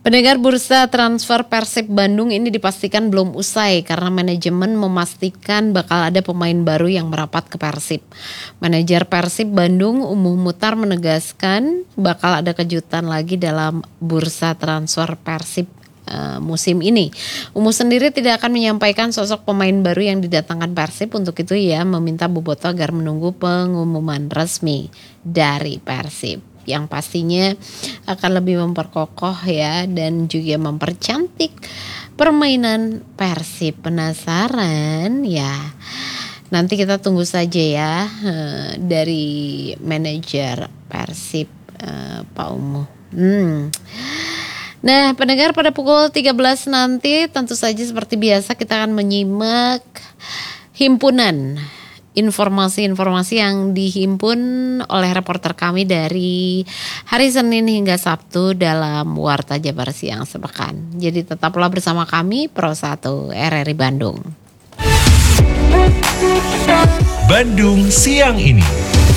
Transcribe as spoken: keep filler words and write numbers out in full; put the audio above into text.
Pendengar, bursa transfer Persib Bandung ini dipastikan belum usai karena manajemen memastikan bakal ada pemain baru yang merapat ke Persib. Manajer Persib Bandung Umuh Mutar menegaskan bakal ada kejutan lagi dalam bursa transfer Persib uh, musim ini. Umuh sendiri tidak akan menyampaikan sosok pemain baru yang didatangkan Persib. Untuk itu ia meminta Boboto agar menunggu pengumuman resmi dari Persib, yang pastinya akan lebih memperkokoh ya dan juga mempercantik permainan Persib. Penasaran ya? Nanti kita tunggu saja ya dari manajer Persib Pak Umuh. Hmm. Nah, pendengar, pada pukul tiga belas nanti tentu saja seperti biasa kita akan menyimak himpunan informasi-informasi yang dihimpun oleh reporter kami dari hari Senin hingga Sabtu dalam Warta Jabar Siang Sepekan. Jadi tetaplah bersama kami Pro satu R R I Bandung. Bandung Siang Ini.